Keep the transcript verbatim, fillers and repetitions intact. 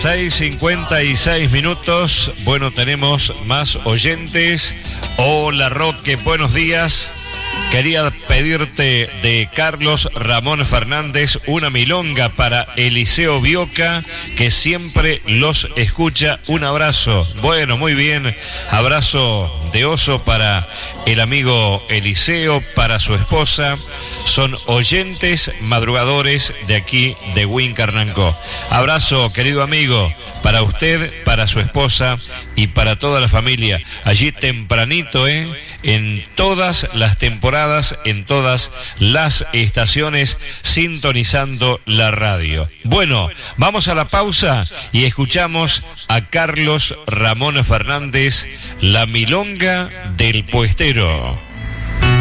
seis cincuenta y seis minutos. Bueno, tenemos más oyentes. Hola Roque, buenos días. Quería pedirte de Carlos Ramón Fernández una milonga para Eliseo Bioca, que siempre los escucha. Un abrazo. Bueno, muy bien. Abrazo de oso para el amigo Eliseo, para su esposa. Son oyentes madrugadores de aquí de Huincarnancó. Abrazo, querido amigo, para usted, para su esposa y para toda la familia. Allí tempranito, ¿eh? En todas las temporadas, en todas las estaciones, sintonizando la radio. Bueno, vamos a la pausa y escuchamos a Carlos Ramón Fernández, la milonga del puestero.